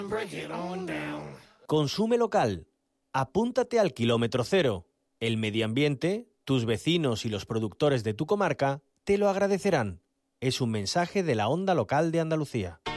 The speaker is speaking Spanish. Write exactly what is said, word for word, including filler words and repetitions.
Consume local. Apúntate al kilómetro cero. El medio ambiente, tus vecinos y los productores de tu comarca te lo agradecerán. Es un mensaje de la Onda Local de Andalucía.